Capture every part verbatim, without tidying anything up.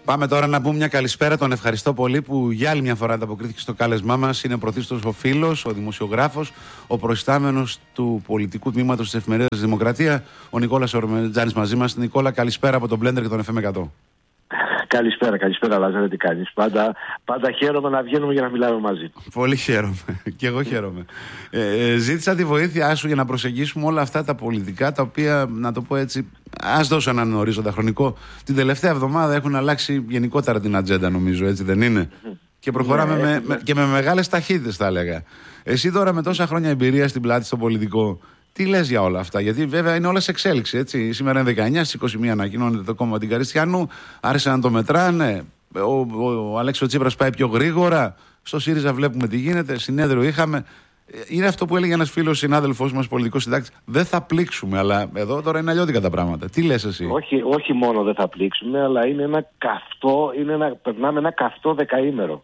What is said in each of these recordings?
Πάμε τώρα να πούμε μια καλησπέρα. Τον ευχαριστώ πολύ που για άλλη μια φορά ανταποκρίθηκε στο κάλεσμά μας. Είναι πρωτίστως ο φίλος, ο δημοσιογράφος, ο προϊστάμενος του πολιτικού τμήματος της εφημερίδας Δημοκρατία, ο Νικόλας Ορμετζάνης μαζί μας. Νικόλα, καλησπέρα από τον Blender και τον εφ εμ εκατό. Καλησπέρα, καλησπέρα Λάζαρε, τι κάνεις? Πάντα, πάντα χαίρομαι να βγαίνουμε για να μιλάμε μαζί. Πολύ χαίρομαι. Και εγώ χαίρομαι. Ε, ζήτησα τη βοήθειά σου για να προσεγγίσουμε όλα αυτά τα πολιτικά, τα οποία, να το πω έτσι, ας δώσω έναν ορίζοντα χρονικό. Την τελευταία εβδομάδα έχουν αλλάξει γενικότερα την ατζέντα, νομίζω, έτσι δεν είναι? Mm. Και προχωράμε ναι, με, ναι. με, και με μεγάλες ταχύτητες, θα έλεγα. Εσύ τώρα με τόσα χρόνια εμπειρία στην πλάτη στο πολιτικό, τι λες για όλα αυτά? Γιατί βέβαια είναι όλα σε εξέλιξη, έτσι. Σήμερα είναι δεκαεννιά, στις είκοσι μία ανακοινώνεται το κόμμα την Καριστιανού. Άρχισαν να το μετράνε. Ο, ο, ο Αλέξης Τσίπρας πάει πιο γρήγορα. Στο ΣΥΡΙΖΑ βλέπουμε τι γίνεται. Συνέδριο είχαμε. Είναι αυτό που έλεγε ένας φίλος συνάδελφός μας, πολιτικός συντάκτης. Δεν θα πλήξουμε, αλλά εδώ τώρα είναι αλλιώτικα τα πράγματα. Τι λες εσύ? Όχι, όχι μόνο δεν θα πλήξουμε, αλλά είναι ένα καυτό, είναι ένα, περνάμε ένα καυτό δεκαήμερο.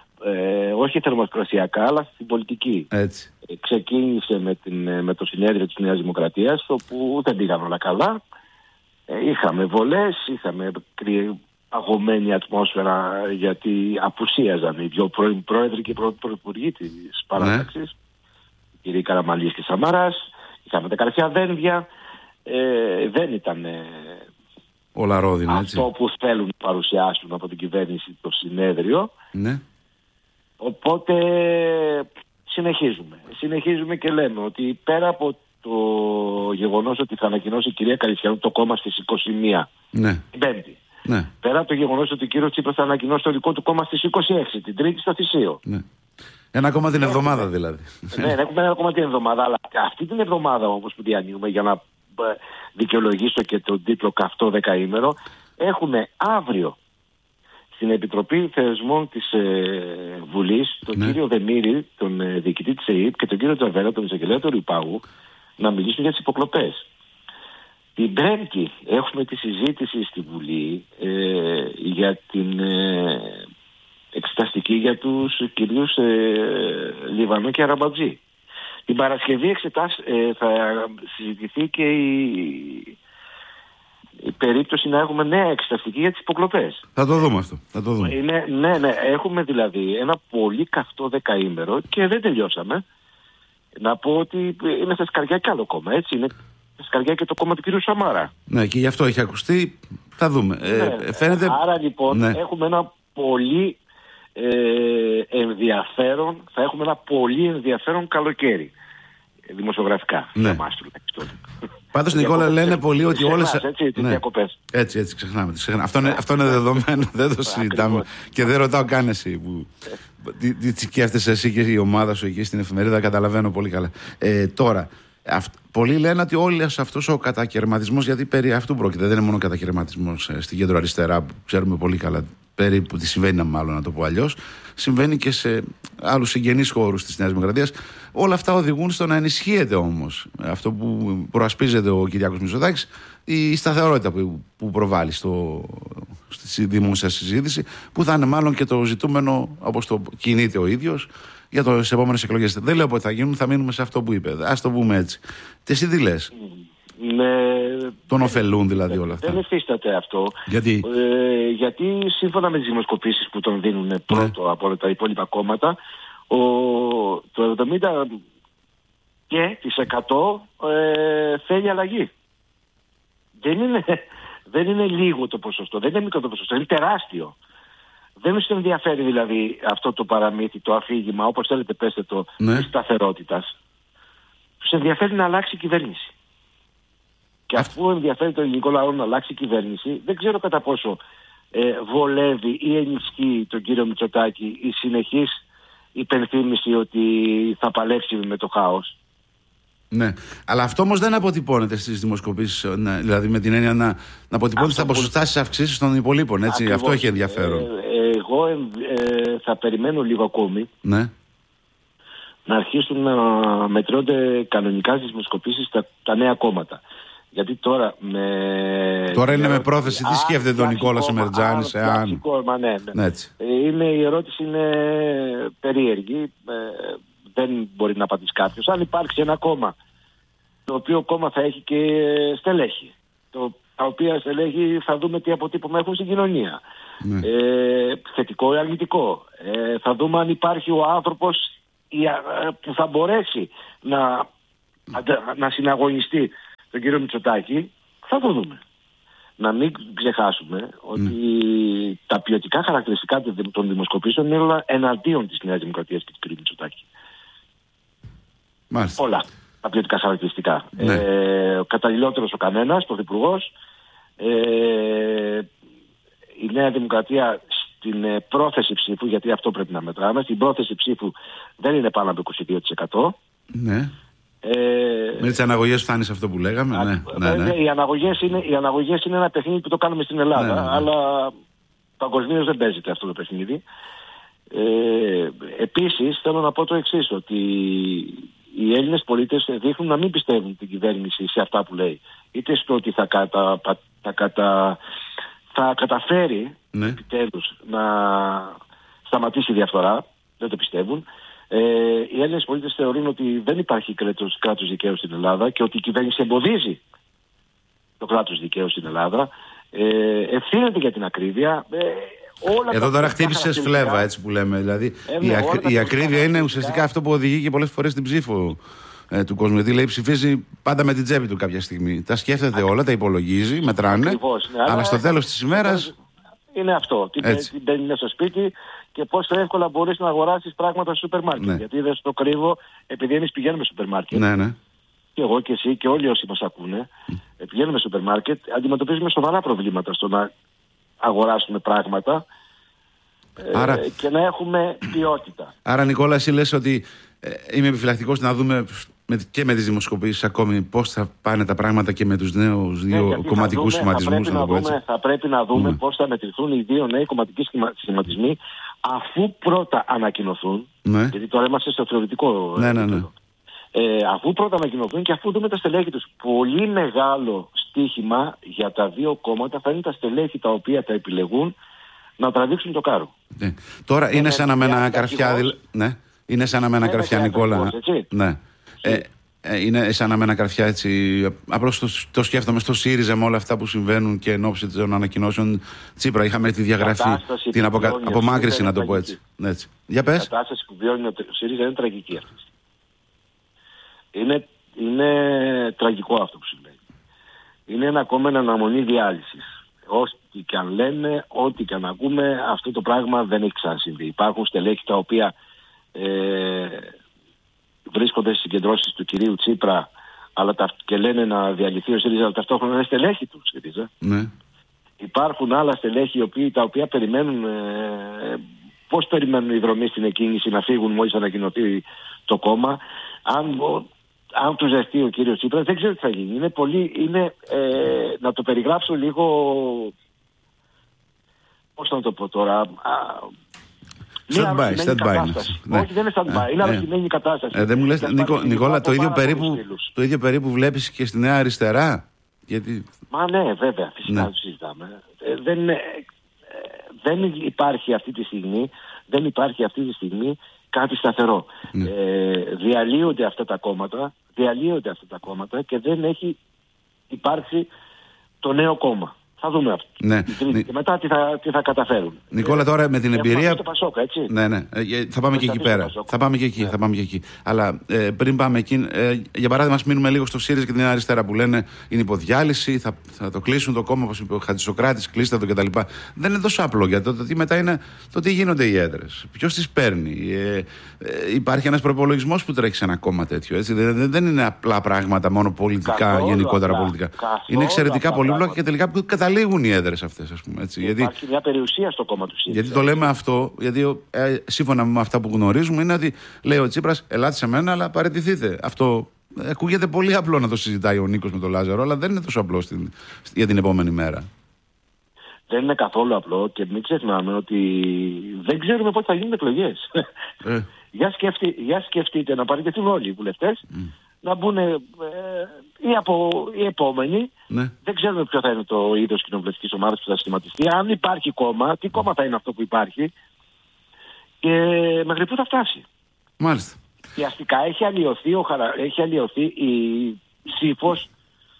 Ε, όχι θερμοκρασιακά, αλλά στην πολιτική. Έτσι. Ε, ξεκίνησε με, την, με το συνέδριο της Νέας Δημοκρατίας, όπου δεν πήγαν όλα καλά. Ε, είχαμε βολές, είχαμε παγωμένη ατμόσφαιρα, γιατί απουσίαζαν οι δύο πρώην πρόεδροι και πρωθυπουργοί της παράταξης, ναι. οι κ. Καραμανλής και Σαμάρας. Είχαμε τα καρφιά δένδια. Ε, δεν ήταν ε, όλα ρόδινα, αυτό έτσι. που θέλουν να παρουσιάσουν από την κυβέρνηση το συνέδριο. Ναι. Οπότε συνεχίζουμε. Συνεχίζουμε και λέμε ότι πέρα από το γεγονός ότι θα ανακοινώσει η κυρία Καριστιανού το κόμμα στις είκοσι μία, ναι. την Πέμπτη. Ναι. Πέρα από το γεγονός ότι ο κύριος Τσίπρας θα ανακοινώσει το δικό του κόμμα στις είκοσι έξι, την Τρίτη στο Θησίο. Ναι. Ένα κόμμα την εβδομάδα δηλαδή. Ναι, έχουμε ένα κόμμα την εβδομάδα, αλλά αυτή την εβδομάδα όμως που διανύουμε, για να δικαιολογήσω και τον τίτλο καυτό δεκαήμερο, έχουμε αύριο στην Επιτροπή Θεσμών της ε, Βουλής τον ναι. κύριο Δεμήρη, τον ε, διοικητή της ΕΕΠ, και τον κύριο Τζαβέλα, τον εισαγγελέα του Ρυπάγου, να μιλήσουν για τις υποκλοπές. Την Πέμπτη έχουμε τη συζήτηση στη Βουλή ε, για την ε, εξεταστική για τους κυρίους ε, Λιβανό και Αραμπατζή. Την Παρασκευή εξετάσ, ε, θα συζητηθεί και η, η περίπτωση να έχουμε νέα εξεταστική για τις υποκλοπές. Θα το δούμε αυτό. Θα το δούμε. Είναι, ναι, ναι, έχουμε δηλαδή ένα πολύ καυτό δεκαήμερο και δεν τελειώσαμε. Να πω ότι είναι στα σκαριά και άλλο κόμμα, έτσι. Είναι στα σκαριά και το κόμμα του κ. Σαμάρα. Ναι, και γι' αυτό έχει ακουστεί. Θα δούμε. Ναι, ε, φαίνεται... Άρα λοιπόν ναι. έχουμε ένα πολύ ε, ενδιαφέρον, θα έχουμε ένα πολύ ενδιαφέρον καλοκαίρι. Δημοσιογραφικά. Ναι. Πάντως, Νικόλα, λένε πολλοί ότι όλες. Έτσι, τις ναι. διακοπές. Έτσι, έτσι, ξεχνάμε. ξεχνάμε. Αυτό, είναι, αυτό είναι δεδομένο, δεν το συζητάμε. Και δεν ρωτάω καν εσύ. Που... τι, τι σκέφτεσαι εσύ και η ομάδα σου εκεί στην εφημερίδα, καταλαβαίνω πολύ καλά. Ε, τώρα, αυ... πολλοί λένε ότι όλος αυτός ο κατακαιρματισμός, γιατί περί αυτού πρόκειται, δεν είναι μόνο κατακαιρματισμός ε, στην κέντρο αριστερά, που ξέρουμε πολύ καλά περίπου τι συμβαίνει, μάλλον να το πω αλλιώς, συμβαίνει και σε άλλους συγγενείς χώρους της Νέας Δημοκρατίας. Όλα αυτά οδηγούν στο να ενισχύεται όμως αυτό που προασπίζεται ο Κυριάκος Μητσοτάκης, η σταθερότητα που, που προβάλλει στο, στη δημόσια συζήτηση, που θα είναι μάλλον και το ζητούμενο, όπως το κινείται ο ίδιος, για τις επόμενες εκλογές. Δεν λέω ότι θα γίνουν, θα μείνουμε σε αυτό που είπε. Ας το πούμε έτσι. Και εσύ τι λες? Ναι, τον ωφελούν δηλαδή όλα αυτά? Δεν εφίσταται αυτό. Γιατί? Ε, γιατί σύμφωνα με τις δημοσκοπήσεις που τον δίνουν πρώτο ναι. από όλα τα υπόλοιπα κόμματα, ο, το εβδομήντα τοις εκατό ε, θέλει αλλαγή. Δεν είναι, δεν είναι λίγο το ποσοστό, δεν είναι μικρό το ποσοστό, είναι τεράστιο. Δεν σου ενδιαφέρει δηλαδή αυτό το παραμύθι, το αφήγημα, όπως θέλετε πέστε το, ναι. της σταθερότητας. Τους ενδιαφέρει να αλλάξει η κυβέρνηση. Και αφού ενδιαφέρει το ελληνικό λαό να αλλάξει η κυβέρνηση, δεν ξέρω κατά πόσο ε, βολεύει ή ενισχύει τον κύριο Μητσοτάκη η συνεχής υπενθύμηση ότι θα παλέψει με το χάος. Ναι, αλλά αυτό όμως δεν αποτυπώνεται στις δημοσκοπήσεις, ναι, δηλαδή με την έννοια να, να αποτυπώνεται στα ποσοστάσεις αυξήσεις των υπολείπων, έτσι. Ακριβώς. Αυτό έχει ενδιαφέρον. Ε, εγώ ε, ε, θα περιμένω λίγο ακόμη, ναι, να αρχίσουν να μετρώνται κανονικά στις δημοσκοπήσεις τα, τα νέα κόμματα. Γιατί τώρα με... Τώρα είναι με πρόθεση, τι σκέφτεται τον Νικόλας Ορμετζάνης, εάν... Κόμμα, ναι, ναι. Ναι, είναι, η ερώτηση είναι περίεργη, ε, δεν μπορεί να απαντήσει κάποιος. Αν υπάρξει ένα κόμμα, το οποίο κόμμα θα έχει και στελέχη, το τα οποία στελέχη θα δούμε τι αποτύπωμα έχουν στην κοινωνία. Ναι. Ε, θετικό ή αρνητικό. Ε, θα δούμε αν υπάρχει ο άνθρωπος που θα μπορέσει να, να συναγωνιστεί τον κύριο Μητσοτάκη. Θα το δούμε. Να μην ξεχάσουμε ότι mm. τα ποιοτικά χαρακτηριστικά των δημοσκοπήσεων είναι όλα εναντίον της Νέας Δημοκρατίας και του κ. Μητσοτάκη. Μάλιστα. Όλα τα ποιοτικά χαρακτηριστικά. Ναι. Ε, ο καταλληλότερος ο κανένας, πρωθυπουργός. Ε, η Νέα Δημοκρατία στην ε, πρόθεση ψήφου, γιατί αυτό πρέπει να μετράμε, στην πρόθεση ψήφου δεν είναι πάνω από είκοσι δύο τοις εκατό. Ναι. Ε, Με τις αναγωγές φτάνει σε αυτό που λέγαμε. Α, ναι, ναι, ναι. Οι, αναγωγές είναι, οι αναγωγές είναι ένα παιχνίδι που το κάνουμε στην Ελλάδα, ναι, ναι, ναι. αλλά παγκοσμίως δεν παίζεται αυτό το παιχνίδι. Ε, επίσης θέλω να πω το εξής, ότι οι Έλληνες πολίτες δείχνουν να μην πιστεύουν την κυβέρνηση σε αυτά που λέει. Είτε στο ότι θα, κατα, θα, κατα, θα καταφέρει ναι. επιτέλους να σταματήσει η διαφθορά, δεν το πιστεύουν. Ε, οι Έλληνες πολίτες θεωρούν ότι δεν υπάρχει κράτος, κράτος δικαίου στην Ελλάδα και ότι η κυβέρνηση εμποδίζει το κράτος δικαίου στην Ελλάδα. Ε, ευθύνεται για την ακρίβεια. Ε, όλα Εδώ τώρα χτύπησες φλέβα, έτσι που λέμε. Δηλαδή, ε, η, ακ, η ακρίβεια είναι ουσιαστικά αυτό που οδηγεί και πολλές φορές την ψήφο ε, του κόσμου. Γιατί λέει ψηφίζει πάντα με την τσέπη του κάποια στιγμή. Τα σκέφτεται Ακριβώς. όλα, τα υπολογίζει, μετράνε. Ακριβώς, ναι, αλλά, αλλά στο τέλος της ημέρας. Είναι αυτό. Την μπαίνει μέσα στο σπίτι και πόσο εύκολα μπορείς να αγοράσεις πράγματα στο σούπερ μάρκετ. Ναι. Γιατί δεν στο κρύβω, επειδή εμείς πηγαίνουμε στο σούπερ μάρκετ. Ναι, ναι. Και εγώ και εσύ και όλοι όσοι μας ακούνε, mm. πηγαίνουμε στο σούπερ μάρκετ, αντιμετωπίζουμε σοβαρά προβλήματα στο να αγοράσουμε πράγματα Άρα... ε, και να έχουμε ποιότητα. Άρα, Νικόλα, εσύ λες ότι ε, είμαι επιφυλακτικός να δούμε και με τις δημοσκοπήσεις ακόμη πώς θα πάνε τα πράγματα και με τους νέους δύο ναι, κομματικούς σχηματισμούς. Θα, θα, θα πρέπει να δούμε mm. πώς θα μετρηθούν οι δύο νέοι κομματικοί σχηματισμοί αφού πρώτα ανακοινωθούν. Ναι. Γιατί τώρα είμαστε στο θεωρητικό ναι, ναι, ναι. Ε, αφού πρώτα ανακοινωθούν και αφού δούμε τα στελέχη τους. Πολύ μεγάλο στοίχημα για τα δύο κόμματα θα είναι τα στελέχη τα οποία θα επιλεγούν να τραβήξουν το κάρο. Ναι. Τώρα είναι, είναι σαν να με ένα καρφιά. Δηλ... Ναι. Είναι σαν να με ένα καρφιά, Νικόλα. Ναι. Ε, ε, είναι σαν να με ένα καρφιά έτσι. Απλώς το, το σκέφτομαι στο ΣΥΡΙΖΑ με όλα αυτά που συμβαίνουν και εν ώψη των ανακοινώσεων Τσίπρα. Είχαμε τη διαγραφή, την αποκα... απομάκρυση, να το πω έτσι. έτσι. Για πες. Η κατάσταση που βιώνει ο ΣΥΡΙΖΑ είναι τραγική αυτή. Είναι, είναι τραγικό αυτό που συμβαίνει. Είναι ένα κόμμα εν αναμονή διάλυσης. Ό,τι και αν λένε, ό,τι και αν ακούμε, αυτό το πράγμα δεν έχει ξανασυμβεί. Υπάρχουν στελέχη τα οποία ε, βρίσκονται στις συγκεντρώσεις του κυρίου Τσίπρα αλλά τα, και λένε να διαλυθεί ο ΣΥΡΙΖΑ, αλλά ταυτόχρονα είναι στελέχη του ΣΥΡΙΖΑ. Ναι. Υπάρχουν άλλα στελέχη οι οποίοι, τα οποία περιμένουν, ε, πώς περιμένουν οι δρομοί στην εκκίνηση να φύγουν μόλις ανακοινωθεί το κόμμα. Αν, αν του ζεστεί ο κύριος Τσίπρας, δεν ξέρω τι θα γίνει. Είναι πολύ, είναι, ε, να το περιγράψω λίγο, πώς να το πω τώρα... Stand by, stand by. Ναι. Όχι, δεν είναι stand by, ε, είναι αρρωστημένη η κατάσταση. Ε, δεν μου λες, Νίκο, Νικόλα, το ίδιο, περίπου, το ίδιο περίπου βλέπεις και στη Νέα Αριστερά. Γιατί... Μα ναι, βέβαια, φυσικά ναι. το συζητάμε. Ε, δεν, ε, δεν υπάρχει αυτή τη στιγμή, δεν υπάρχει αυτή τη στιγμή κάτι σταθερό. Ναι. Ε, διαλύονται αυτά τα κόμματα, διαλύονται αυτά τα κόμματα και δεν έχει υπάρξει το νέο κόμμα. Θα δούμε αυτό. Ναι. Τρίτη, και μετά τι θα, τι θα καταφέρουν. Νικόλα, τώρα με την εμπειρία. Το Πασόκ, έτσι. Ναι, ναι. Θα πάμε και εκεί πέρα. Θα πάμε και εκεί. Ναι. Θα πάμε και εκεί. Αλλά ε, πριν πάμε εκεί, ε, για παράδειγμα, ας μείνουμε λίγο στο ΣΥΡΙΖΑ και την Αριστερά που λένε είναι υποδιάλυση, θα, θα το κλείσουν το κόμμα, όπως είπε ο Χατζησοκράτης, κλείστε το κτλ. Δεν είναι τόσο απλό γιατί το, το τι μετά είναι το τι γίνονται οι έδρες. Ποιος τις παίρνει. Ε, ε, υπάρχει ένας προπολογισμός που τρέχει σε ένα κόμμα τέτοιο. Έτσι. Δεν, δεν είναι απλά πράγματα μόνο πολιτικά, καθόλου γενικότερα απλά. πολιτικά. Καθόλου είναι εξαιρετικά πολύπλοκα και τελικά καταλήγουν οι έδρες αυτές, ας πούμε. Έτσι. Υπάρχει γιατί, μια περιουσία στο κόμμα του ΣΥΡΙΖΑ. Γιατί το λέμε αυτό, γιατί ε, σύμφωνα με αυτά που γνωρίζουμε, είναι ότι λέει ο Τσίπρας, ελάτε σε μένα, αλλά παραιτηθείτε. Αυτό ε, ακούγεται πολύ απλό να το συζητάει ο Νίκος με τον Λάζαρο, αλλά δεν είναι τόσο απλό στην, για την επόμενη μέρα. Δεν είναι καθόλου απλό και μην ξεχνάμε ότι δεν ξέρουμε πότε θα γίνουν εκλογές. Ε. για, σκεφτεί, για σκεφτείτε να παραιτηθούν όλοι οι βουλευτές. Mm. Να μπουν ε, ή από οι επόμενοι. Ναι. Δεν ξέρουμε ποιο θα είναι το είδος κοινοβουλευτικής ομάδας που θα σχηματιστεί. Αν υπάρχει κόμμα, τι κόμμα θα είναι αυτό που υπάρχει και μέχρι πού θα φτάσει. Μάλιστα. Και αστικά έχει αλλοιωθεί, ο χαρα... έχει αλλοιωθεί η ψήφος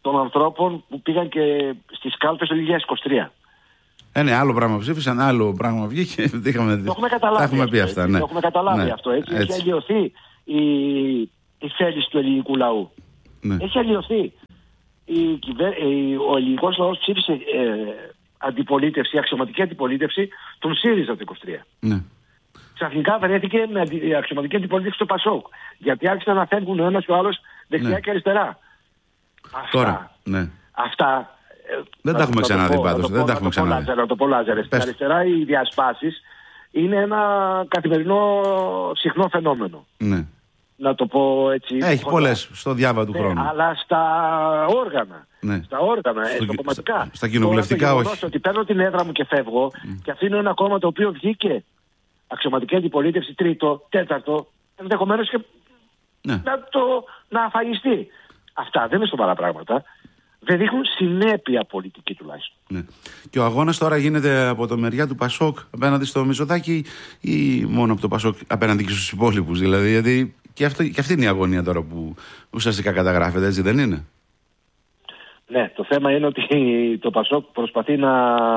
των ανθρώπων που πήγαν και στις κάλπες το δύο χιλιάδες είκοσι τρία. Ε, ναι, άλλο πράγμα ψήφισαν, άλλο πράγμα βγήκε. Το έχουμε καταλάβει. έχουμε πει αυτά, ναι. Το έχουμε καταλάβει ναι. αυτό. Έτσι. Έτσι. Έχει αλλοιωθεί η, η θέληση του ελληνικού λαού. Ναι. Έχει αλλοιωθεί. Η, η, ο ελληνικός λαός ψήφισε ε, αντιπολίτευση, αξιωματική αντιπολίτευση τον ΣΥΡΙΖΑ το είκοσι τρία. Ναι. Ξαφνικά βρέθηκε με αντι, αξιωματική αντιπολίτευση στο ΠΑΣΟΚ. Γιατί άρχισαν να φεύγουν ο ένας και ο άλλος δεξιά ναι. και αριστερά. Τώρα, αυτά, ναι. αυτά δεν τα έχουμε ξαναδεί πάντως. Δεν τα έχουμε ξαναδεί. Να το πω Λάζαρε. Στην αριστερά οι διασπάσεις είναι ένα καθημερινό συχνό φαινόμενο. Ναι. Να το πω έτσι. Έχει πολλές στο διάβα του ναι, χρόνου. Αλλά στα όργανα. Ναι. Στα όργανα, στο, στα κομματικά. Στα, στα κοινοβουλευτικά όχι. Ότι παίρνω την έδρα μου και φεύγω mm. και αφήνω ένα κόμμα το οποίο βγήκε αξιωματική αντιπολίτευση τρίτο, τέταρτο, ενδεχομένως και ναι. να, το, να αφαγιστεί. Αυτά δεν είναι σοβαρά πράγματα. Δεν δείχνουν συνέπεια πολιτική τουλάχιστον. Ναι. Και ο αγώνας τώρα γίνεται από το μεριά του ΠΑΣΟΚ απέναντι στο Μητσοτάκη ή μόνο από το ΠΑΣΟΚ απέναντι και στους υπόλοιπους? Δηλαδή, γιατί και, αυτό, και αυτή είναι η αγωνία τώρα που ουσιαστικά καταγράφεται, έτσι δεν είναι? Ναι, το θέμα είναι ότι το ΠΑΣΟΚ προσπαθεί να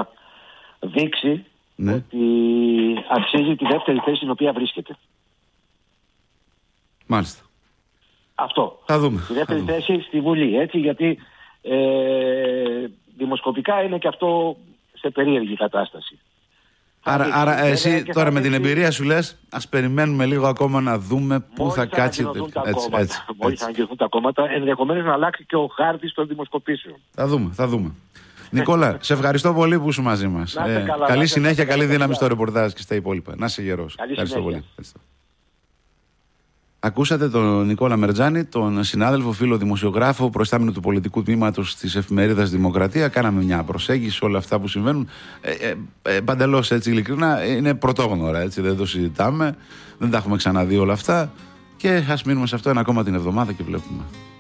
δείξει ναι. ότι αξίζει τη δεύτερη θέση στην οποία βρίσκεται. Μάλιστα. Αυτό. Θα δούμε. Τη δεύτερη θα δούμε. θέση στη Βουλή, έτσι, γιατί ε, δημοσκοπικά είναι και αυτό σε περίεργη κατάσταση. Άρα, δείξει, άρα εσύ τώρα με την δείξει... εμπειρία σου λες, ας περιμένουμε λίγο ακόμα να δούμε πού Μόλις θα κάτσει. Τα έτσι, έτσι, Μόλις θα ανακοινωθούν τα κόμματα, ενδεχομένως να αλλάξει και ο χάρτης των δημοσκοπήσεων. Θα δούμε, θα δούμε. Νικόλα, σε ευχαριστώ πολύ που είσαι μαζί μας. Ε, καλά, καλή να συνέχεια, καλά, καλή δύναμη καλά. στο ρεπορτάζ και στα υπόλοιπα. Να είσαι γερός. Καλή Ευχαριστώ συνέχεια. πολύ. Ευχαριστώ. Ακούσατε τον Νικόλα Μερτζάνη, τον συνάδελφο, φίλο δημοσιογράφο, προϊστάμενο του πολιτικού τμήματος της εφημερίδας Δημοκρατία. Κάναμε μια προσέγγιση σε όλα αυτά που συμβαίνουν. Ε, ε, ε, παντελώς έτσι ειλικρινά, είναι πρωτόγνωρα, έτσι, δεν το συζητάμε. Δεν τα έχουμε ξαναδεί όλα αυτά. Και ας μείνουμε σε αυτό ένα ακόμα την εβδομάδα και βλέπουμε.